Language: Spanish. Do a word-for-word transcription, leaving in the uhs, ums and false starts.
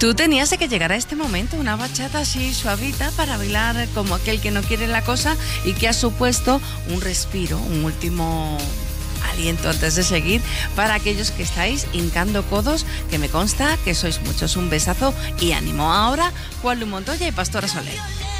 Tú tenías que llegar a este momento, una bachata así suavita para bailar como aquel que no quiere la cosa y que ha supuesto un respiro, un último aliento antes de seguir para aquellos que estáis hincando codos, que me consta que sois muchos. Un besazo y ánimo. Ahora, Juan Luis Montoya y Pastora Soler.